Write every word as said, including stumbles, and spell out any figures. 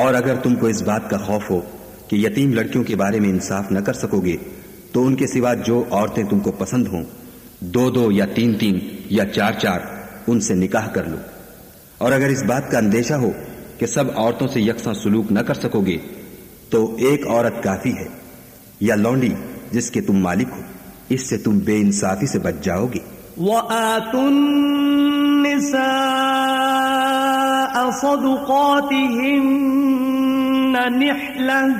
और अगर तुमको इस बात का खौफ हो कि यतीम लड़कियों के बारे में इंसाफ न कर सकोगे तो उनके सिवा जो औरतें तुमको पसंद हों, दो दो या तीन तीन या चार चार उनसे निकाह कर लो। और अगर इस बात का अंदेशा हो कि सब औरतों से यकसा सुलूक न कर सकोगे तो एक औरत काफी है, या लौंडी जिसके तुम मालिक हो, इससे तुम बेइंसाफी से बच जाओगे। वआतुन निसा सदुकातिहिन्न निहला